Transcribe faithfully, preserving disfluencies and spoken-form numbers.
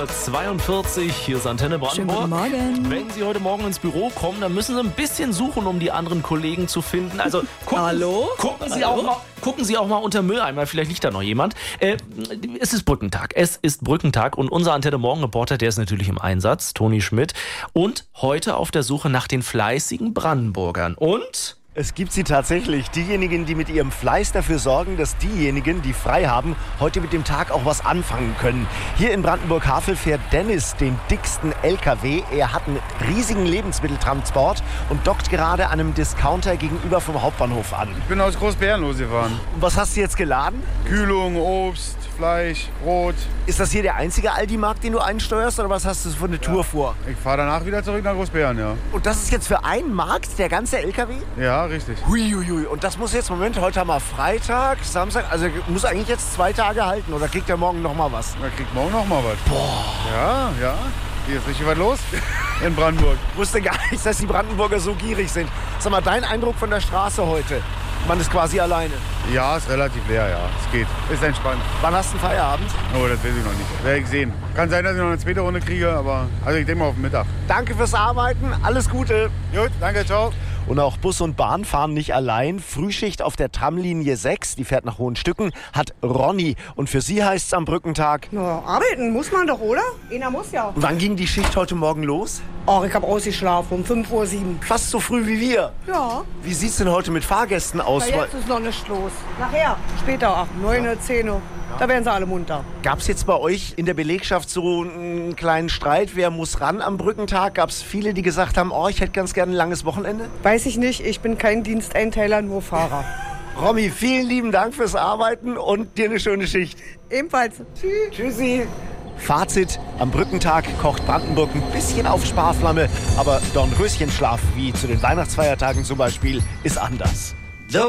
Uhr zweiundvierzig. Hier ist Antenne Brandenburg. Schönen guten Morgen. Wenn Sie heute Morgen ins Büro kommen, dann müssen Sie ein bisschen suchen, um die anderen Kollegen zu finden. Also gucken, Hallo? Gucken, Sie, Hallo? Auch mal, gucken Sie auch mal unter Mülleimer, vielleicht liegt da noch jemand. Äh, es ist Brückentag. Es ist Brückentag und unser Antenne Morgen Reporter, der ist natürlich im Einsatz, Toni Schmidt. Und heute auf der Suche nach den fleißigen Brandenburgern. Und... Es gibt sie tatsächlich. Diejenigen, die mit ihrem Fleiß dafür sorgen, dass diejenigen, die frei haben, heute mit dem Tag auch was anfangen können. Hier in Brandenburg-Havel fährt Dennis den dicksten L K W. Er hat einen riesigen Lebensmitteltransport und dockt gerade an einem Discounter gegenüber vom Hauptbahnhof an. Ich bin aus Großbären losgefahren. Was hast du jetzt geladen? Kühlung, Obst, Fleisch, Brot. Ist das hier der einzige Aldi-Markt, den du einsteuerst, oder was hast du für eine Tour vor? Ich fahre danach wieder zurück nach Großbären, ja. Und das ist jetzt für einen Markt der ganze L K W? Ja, richtig. Huiuiui. Und das muss jetzt, Moment, heute haben wir Freitag, Samstag, also muss eigentlich jetzt zwei Tage halten, oder kriegt er morgen noch mal was? Da kriegt morgen noch mal was. Boah. Ja, ja. Hier ist richtig was los in Brandenburg. Ich wusste gar nicht, dass die Brandenburger so gierig sind. Sag mal, dein Eindruck von der Straße heute? Man ist quasi alleine. Ja, ist relativ leer, ja. Es geht. Ist entspannt. Wann hast du einen Feierabend? Oh, das weiß ich noch nicht. Werde ich sehen. Kann sein, dass ich noch eine zweite Runde kriege, aber also ich denke mal auf den Mittag. Danke fürs Arbeiten, alles Gute. Gut, danke, ciao. Und auch Bus und Bahn fahren nicht allein. Frühschicht auf der Tramlinie sechs, die fährt nach Hohenstücken, hat Ronny. Und für sie heißt es am Brückentag... Na, arbeiten muss man doch, oder? Einer muss ja. Und wann ging die Schicht heute Morgen los? Ach, ich hab ausgeschlafen um fünf Uhr sieben. Fast so früh wie wir. Ja. Wie sieht's denn heute mit Fahrgästen aus? Na, jetzt ist noch nicht los. Nachher, später, ach, neun Uhr, zehn Uhr. Da werden sie alle munter. Gab's jetzt bei euch in der Belegschaft so einen kleinen Streit? Wer muss ran am Brückentag? Gab's viele, die gesagt haben, oh, ich hätte ganz gerne ein langes Wochenende? Weiß ich nicht, ich bin kein Diensteinteiler, nur Fahrer. Romy, vielen lieben Dank fürs Arbeiten und dir eine schöne Schicht. Ebenfalls. Tschüss. Tschüssi. Fazit, am Brückentag kocht Brandenburg ein bisschen auf Sparflamme, aber Dornröschenschlaf, wie zu den Weihnachtsfeiertagen zum Beispiel, ist anders.